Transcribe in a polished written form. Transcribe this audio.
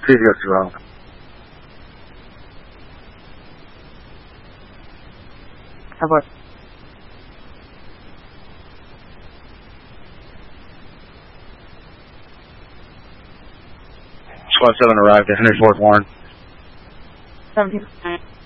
Studio 2. How about? Squad 7 arrived at Henry Ford Warren. 17.